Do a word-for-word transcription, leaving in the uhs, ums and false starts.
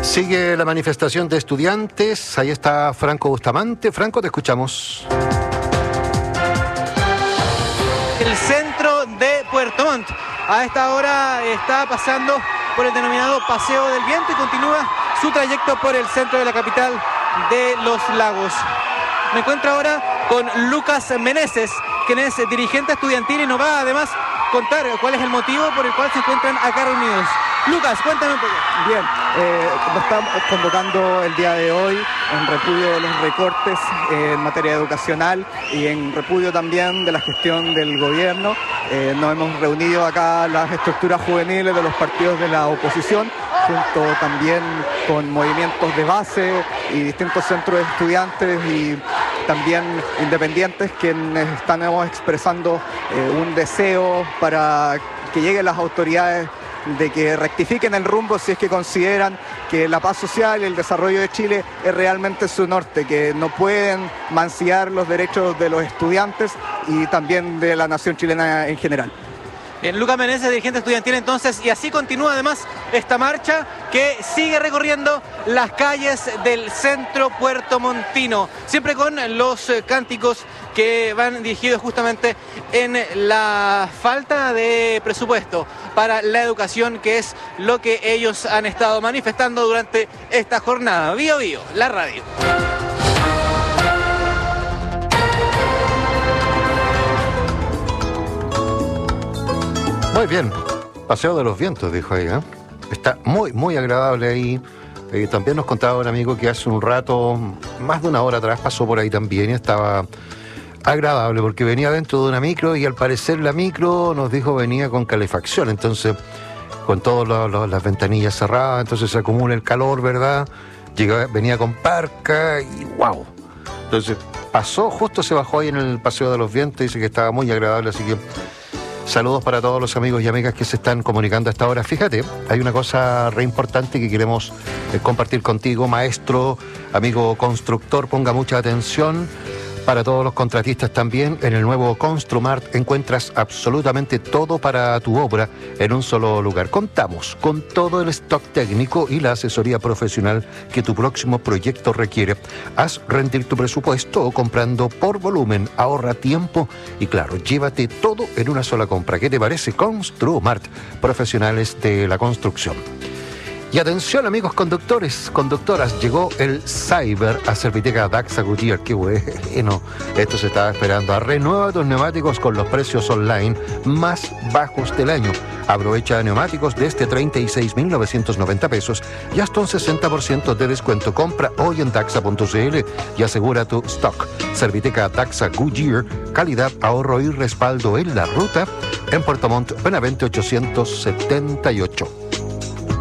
Sigue la manifestación de estudiantes. Ahí está Franco Bustamante. Franco, te escuchamos. El centro de Puerto Montt. A esta hora está pasando por el denominado Paseo del Viento y continúa su trayecto por el centro de la capital de Los Lagos. Me encuentro ahora con Lucas Meneses, quien es dirigente estudiantil y nos va además contar cuál es el motivo por el cual se encuentran acá reunidos. Lucas, cuéntame un poco. Bien, eh, nos estamos convocando el día de hoy en repudio de los recortes eh, en materia educacional y en repudio también de la gestión del gobierno. Eh, nos hemos reunido acá las estructuras juveniles de los partidos de la oposición, junto también con movimientos de base y distintos centros de estudiantes y también independientes, quienes estamos expresando eh, un deseo para que lleguen las autoridades de que rectifiquen el rumbo si es que consideran que la paz social y el desarrollo de Chile es realmente su norte, que no pueden mancillar los derechos de los estudiantes y también de la nación chilena en general. Bien, Lucas Meneses, dirigente estudiantil entonces, y así continúa además esta marcha que sigue recorriendo las calles del centro puertomontino, siempre con los cánticos que van dirigidos justamente en la falta de presupuesto para la educación, que es lo que ellos han estado manifestando durante esta jornada. Bío Bío, la radio. Muy bien, Paseo de los Vientos, dijo ahí, ¿eh? Está muy, muy agradable ahí. Eh, también nos contaba un amigo que hace un rato, más de una hora atrás, pasó por ahí también y estaba agradable porque venía dentro de una micro y al parecer la micro, nos dijo, venía con calefacción, entonces con todas las ventanillas cerradas, entonces se acumula el calor, ¿verdad? Llegaba, venía con parca y ¡wow! Entonces pasó, justo se bajó ahí en el Paseo de los Vientos, dice que estaba muy agradable, así que saludos para todos los amigos y amigas que se están comunicando a esta hora. Fíjate, hay una cosa re importante que queremos eh, compartir contigo, maestro, amigo constructor, ponga mucha atención. Para todos los contratistas también, en el nuevo Construmart encuentras absolutamente todo para tu obra en un solo lugar. Contamos con todo el stock técnico y la asesoría profesional que tu próximo proyecto requiere. Haz rendir tu presupuesto comprando por volumen, ahorra tiempo y claro, llévate todo en una sola compra. ¿Qué te parece? Construmart, profesionales de la construcción. Y atención amigos conductores, conductoras, llegó el Cyber a Serviteca Daxa Goodyear. Qué bueno, esto se estaba esperando. Renueva tus neumáticos con los precios online más bajos del año. Aprovecha neumáticos de este treinta y seis mil novecientos noventa pesos y hasta un sesenta por ciento de descuento. Compra hoy en daxa punto c l y asegura tu stock. Serviteca Daxa Goodyear, calidad, ahorro y respaldo en la ruta en Puerto Montt, Benavente ochocientos setenta y ocho.